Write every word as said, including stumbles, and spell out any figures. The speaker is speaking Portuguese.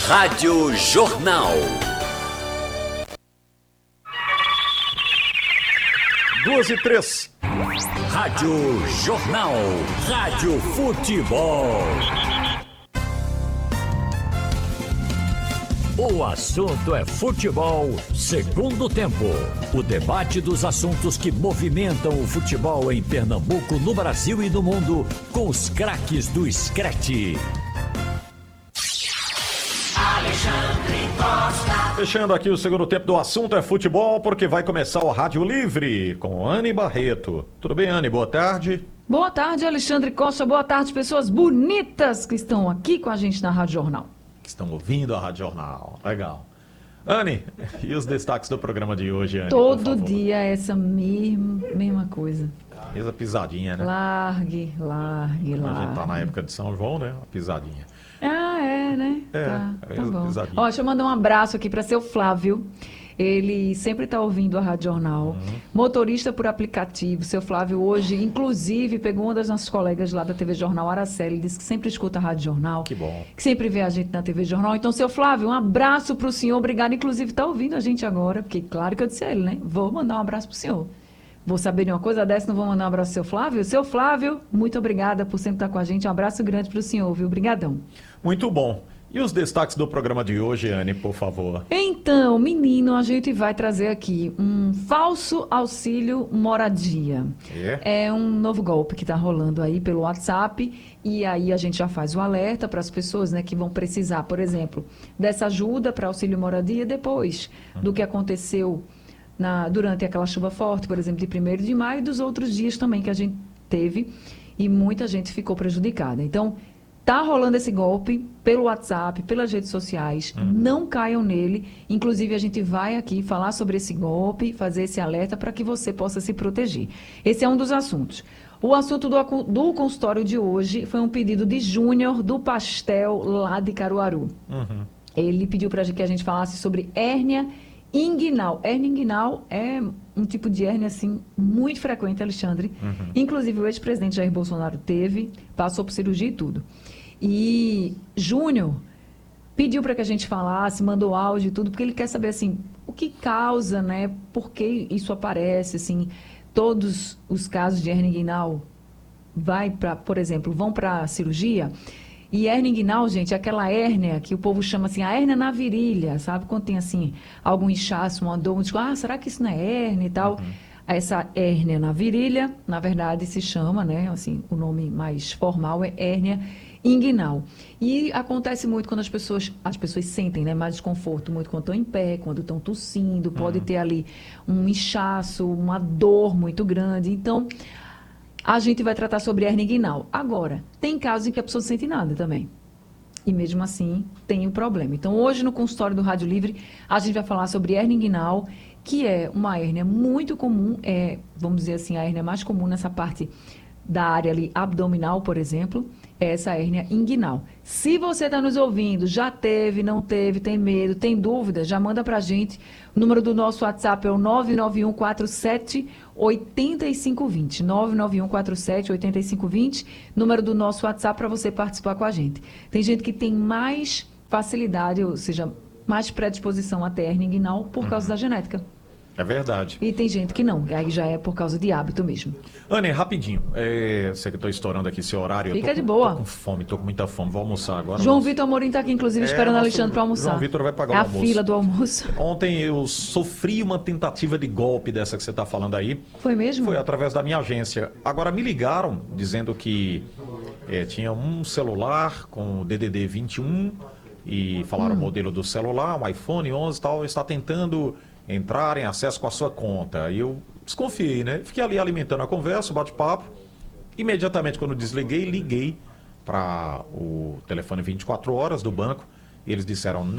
Rádio Jornal. Duas e três. Rádio Jornal. Rádio Futebol. O assunto é futebol, segundo tempo. O debate dos assuntos que movimentam o futebol em Pernambuco, no Brasil e no mundo, com os craques do Screte. Alexandre Costa. Fechando aqui o segundo tempo do assunto é futebol, porque vai começar o Rádio Livre com Anne Barreto. Tudo bem, Anne? Boa tarde. Boa tarde, Alexandre Costa. Boa tarde, pessoas bonitas que estão aqui com a gente na Rádio Jornal. Que estão ouvindo a Rádio Jornal. Legal. Anne, e os destaques do programa de hoje, Anne? Todo dia essa mesma, mesma coisa. Mesma pisadinha, né? Largue, largue, largue. A gente tá na época de São João, né? A pisadinha. Ah, é, né? É, tá, é tá bom. pisadinha. Ó, deixa eu mandar um abraço aqui para seu Flávio. Ele sempre está ouvindo a Rádio Jornal. Uhum. Motorista por aplicativo. Seu Flávio hoje, inclusive, pegou uma das nossas colegas lá da T V Jornal, Araceli, disse que sempre escuta a Rádio Jornal. Que bom. Que sempre vê a gente na T V Jornal. Então, seu Flávio, um abraço para o senhor. Obrigado. Inclusive, está ouvindo a gente agora, porque claro que eu disse a ele, né? Vou mandar um abraço para o senhor. Vou saber de uma coisa dessa, não vou mandar um abraço ao seu Flávio? Seu Flávio, muito obrigada por sempre estar com a gente. Um abraço grande para o senhor, viu? Obrigadão. Muito bom. E os destaques do programa de hoje, Anne, por favor? Então, menino, a gente vai trazer aqui um falso auxílio moradia. É, é um novo golpe que está rolando aí pelo WhatsApp. E aí a gente já faz o alerta para as pessoas, né, que vão precisar, por exemplo, dessa ajuda para auxílio moradia depois uhum. do que aconteceu na, durante aquela chuva forte, por exemplo, de primeiro de maio e dos outros dias também que a gente teve. E muita gente ficou prejudicada. Então, tá rolando esse golpe pelo WhatsApp, pelas redes sociais. Uhum. Não caiam nele. Inclusive, a gente vai aqui falar sobre esse golpe, fazer esse alerta para que você possa se proteger. Esse é um dos assuntos. O assunto do, do consultório de hoje foi um pedido de Júnior do Pastel, lá de Caruaru. Uhum. Ele pediu para que a gente falasse sobre hérnia inguinal. Hérnia inguinal é um tipo de hérnia, assim, muito frequente, Alexandre. Uhum. Inclusive, o ex-presidente Jair Bolsonaro teve, passou por cirurgia e tudo. E Júnior pediu para que a gente falasse, mandou áudio e tudo, porque ele quer saber, assim, o que causa, né? Por que isso aparece, assim, todos os casos de hérnia inguinal vai para, por exemplo, vão para a cirurgia. E hérnia inguinal, gente, é aquela hérnia que o povo chama assim, a hérnia na virilha, sabe? Quando tem, assim, algum inchaço, uma dor, digo, ah, será que isso não é hérnia e tal? Uhum. Essa hérnia na virilha, na verdade, se chama, né? Assim, o nome mais formal é hérnia inguinal. E acontece muito quando as pessoas, as pessoas sentem, né, mais desconforto, muito quando estão em pé, quando estão tossindo, uhum. pode ter ali um inchaço, uma dor muito grande. Então, a gente vai tratar sobre hérnia inguinal. Agora, tem casos em que a pessoa não sente nada também. E mesmo assim, tem um problema. Então, hoje no consultório do Rádio Livre, a gente vai falar sobre hérnia inguinal, que é uma hérnia muito comum, é, vamos dizer assim, a hérnia mais comum nessa parte da área ali abdominal, por exemplo, é essa hérnia inguinal. Se você está nos ouvindo, já teve, não teve, tem medo, tem dúvida, já manda para a gente. O número do nosso WhatsApp é o nove nove um quatro sete oito cinco dois zero. nove nove um quatro sete oito cinco dois zero. Número do nosso WhatsApp para você participar com a gente. Tem gente que tem mais facilidade, ou seja, mais predisposição à hérnia inguinal por causa uhum. da genética. É verdade. E tem gente que não, aí já é por causa de hábito mesmo. Anne, rapidinho, é, sei que estou estourando aqui seu horário. Fica eu tô de com, boa. Tô com fome, tô com muita fome, vou almoçar agora. João mas... Vitor Amorim está aqui, inclusive, é, esperando o Alexandre para almoçar. João Vitor vai pagar é o almoço. É a fila do almoço. Ontem eu sofri uma tentativa de golpe dessa que você está falando aí. Foi mesmo? Foi através da minha agência. Agora me ligaram dizendo que é, tinha um celular com D D D vinte e um e falaram hum. o modelo do celular, um iPhone onze e tal, está tentando entrar em acesso com a sua conta. E eu desconfiei, né? Fiquei ali alimentando a conversa, o bate-papo. Imediatamente, quando desliguei, liguei para o telefone vinte e quatro horas do banco. E eles disseram,